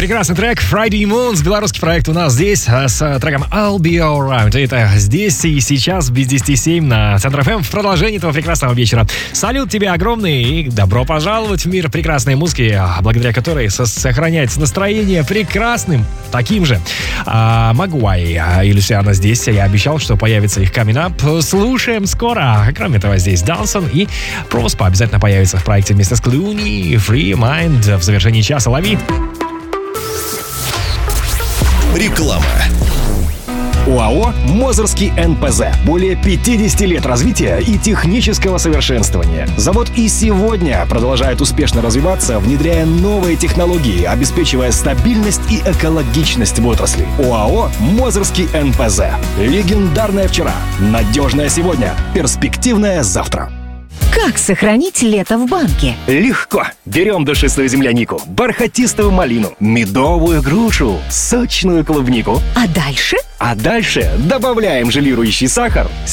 Прекрасный трек Friday Moons. Белорусский проект у нас здесь с треком I'll Be Alright. Это здесь и сейчас без 10:07 на Центр ФМ в продолжении этого прекрасного вечера. Салют тебе огромный и добро пожаловать в мир прекрасной музыки, благодаря которой сохраняется настроение прекрасным, таким же. Магуай и Люсиана здесь. Я обещал, что появится их Coming Up. Слушаем скоро. Кроме того, здесь Дансон и Проспа обязательно появится в проекте вместе с Клуни. Free Mind в завершении часа. Лови. Реклама. ОАО «Мозырский НПЗ». Более 50 лет развития и технического совершенствования. Завод и сегодня продолжает успешно развиваться, внедряя новые технологии, обеспечивая стабильность и экологичность в отрасли. ОАО «Мозырский НПЗ». Легендарное вчера, надежное сегодня, перспективное завтра. Как сохранить лето в банке? Легко. Берем душистую землянику, бархатистую малину, медовую грушу, сочную клубнику. А дальше? А дальше добавляем желирующий сахар,